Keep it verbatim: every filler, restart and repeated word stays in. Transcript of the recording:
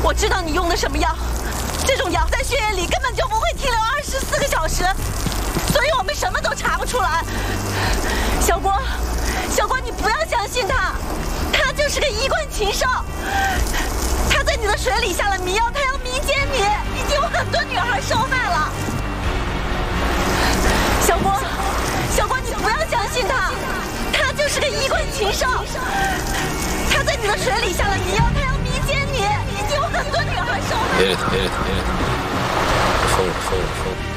我知道你用的什么药，这种药在血液里根本就不会停留二十四个小时，所以我们什么都查不出来。小郭，小郭，你不要相信他，他就是个衣冠禽兽。他在你的水里下了迷药，他要迷奸你，已经有很多女孩受害了。小郭，小郭，你不要相信他，他就是个衣冠禽兽。他在你的水里下了迷药，他要迷奸你，已经有很多女孩受害了。 疯了疯了疯了！